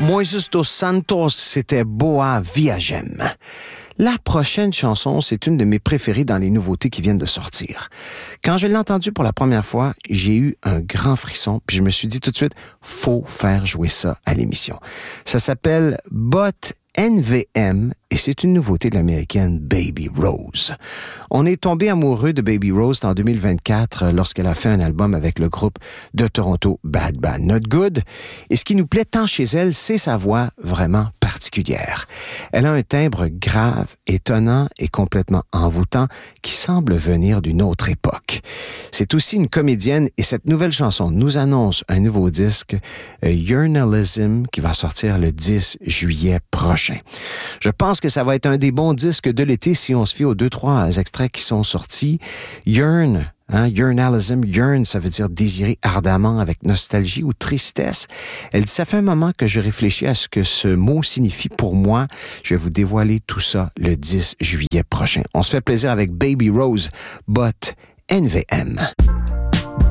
Moises dos Santos, c'était Boa Viagem. La prochaine chanson, c'est une de mes préférées dans les nouveautés qui viennent de sortir. Quand je l'ai entendue pour la première fois, j'ai eu un grand frisson, puis je me suis dit tout de suite, faut faire jouer ça à l'émission. Ça s'appelle Bot NVM et c'est une nouveauté de l'américaine Baby Rose. On est tombé amoureux de Baby Rose en 2024 lorsqu'elle a fait un album avec le groupe de Toronto Bad Bad Not Good. Et ce qui nous plaît tant chez elle, c'est sa voix vraiment particulière. Elle a un timbre grave, étonnant et complètement envoûtant qui semble venir d'une autre époque. C'est aussi une comédienne et cette nouvelle chanson nous annonce un nouveau disque, Yearnalism, qui va sortir le 10 juillet prochain. Je pense que ça va être un des bons disques de l'été si on se fie aux 2-3 extraits qui sont sortis. Yearn, Yearnalism, yearn, ça veut dire désirer ardemment avec nostalgie ou tristesse. Elle dit, ça fait un moment que je réfléchis à ce que ce mot signifie pour moi. Je vais vous dévoiler tout ça le 10 juillet prochain. On se fait plaisir avec Baby Rose, Bot NVM.